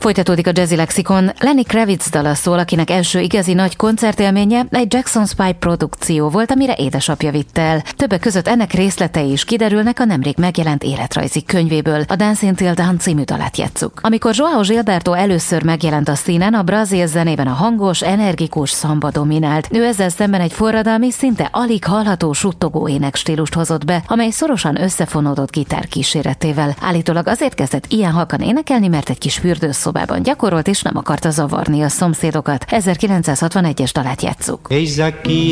Folytatódik a Jazzy Lexikon. Lenny Kravitz dala szól, akinek első igazi nagy koncertélménye egy Jackson's Five produkció volt, amire édesapja vitt el. Többek között ennek részletei is kiderülnek a nemrég megjelent életrajzi könyvéből. A Dancing Till Dawn című dalát játsszuk. Amikor João Gilberto először megjelent a színen, a brazil zenében a hangos, energikus szamba dominált. Ő ezzel szemben egy forradalmi, szinte alig hallható suttogó énekstílust hozott be, amely szorosan összefonódott gitár kíséretével. Állítólag azért kezdett ilyen halkan énekelni, mert egy kis fürdőszobában gyakorolt és nem akarta zavarni a szomszédokat. 1961-es dalát játsszuk.